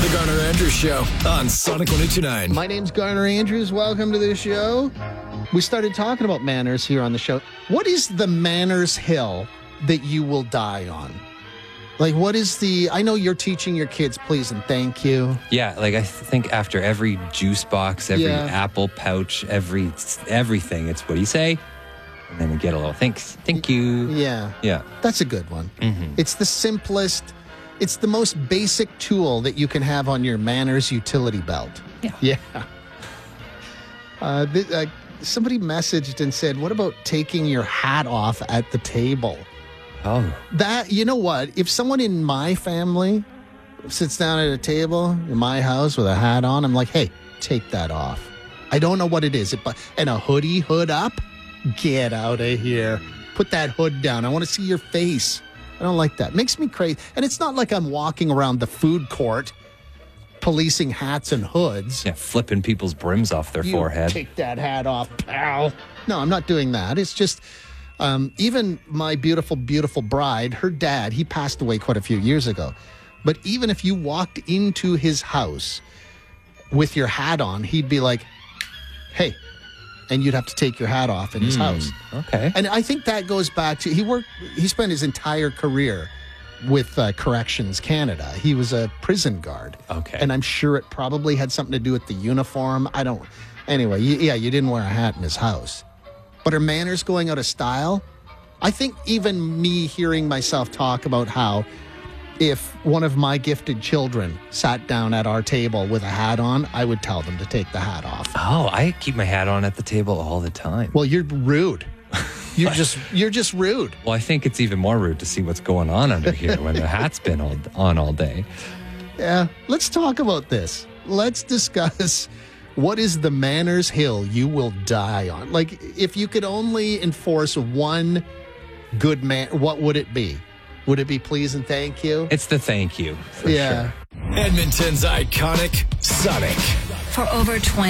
Garner Andrews Show on Sonic 102.9. My name's Garner Andrews. Welcome to the show. We started talking about manners here on the show. What is the manners hill that you will die on? Like, what is I know you're teaching your kids please and thank you. Yeah, like I think after every juice box, every apple pouch, everything, it's what do you say? And then you get a little thanks. Thank you. Yeah. Yeah. That's a good one. Mm-hmm. It's the simplest, it's the most basic tool that you can have on your manners utility belt. Yeah. Somebody messaged and said, what about taking your hat off at the table? Oh. That, you know what? If someone in my family sits down at a table in my house with a hat on, I'm like, hey, take that off. I don't know what it is. And a hood up? Get out of here. Put that hood down. I want to see your face. I don't like that. Makes me crazy. And it's not like I'm walking around the food court policing hats and hoods. Yeah, flipping people's brims off their forehead. Take that hat off, pal. No, I'm not doing that. It's just... even my beautiful, beautiful bride, her dad, he passed away quite a few years ago. But even if you walked into his house with your hat on, he'd be like, hey, and you'd have to take your hat off in his house. Okay. And I think that goes back to, he spent his entire career with Corrections Canada. He was a prison guard. Okay. And I'm sure it probably had something to do with the uniform. Anyway, you didn't wear a hat in his house. But are manners going out of style? I think even me hearing myself talk about how if one of my gifted children sat down at our table with a hat on, I would tell them to take the hat off. Oh, I keep my hat on at the table all the time. Well, you're rude. You're just rude. Well, I think it's even more rude to see what's going on under here when the hat's been on all day. Yeah, let's talk about this. Let's discuss what is the manners hill you will die on. Like, if you could only enforce one good man, what would it be? Would it be please and thank you? It's the thank you, for sure. Edmonton's iconic Sonic. For over 20